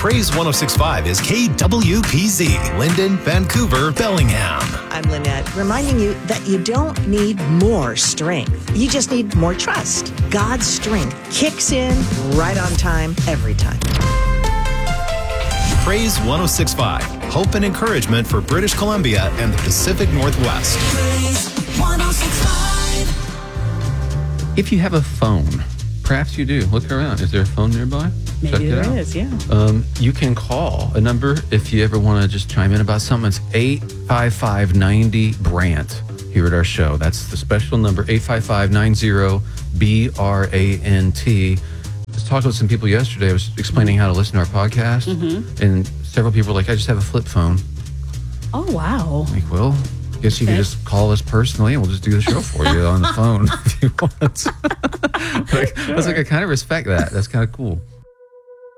Praise 106.5 is KWPZ, Linden, Vancouver, Bellingham. I'm Lynette, reminding you that you don't need more strength. You just need more trust. God's strength kicks in right on time, every time. Praise 106.5, hope and encouragement for British Columbia and the Pacific Northwest. Praise 106.5. If you have a phone, perhaps you do. Look around. Is there a phone nearby? Maybe there is, yeah. You can call a number if you ever want to just chime in about something. It's 855-90-BRANT here at our show. That's the special number, 855-90-BRANT. I was talking with some people yesterday. I was explaining how to listen to our podcast, and several people were like, I just have a flip phone. Oh, wow. I'm like, well, I guess you can just call us personally and we'll just do the show for you on the phone if you want. I was like, I kind of respect that. That's kind of cool.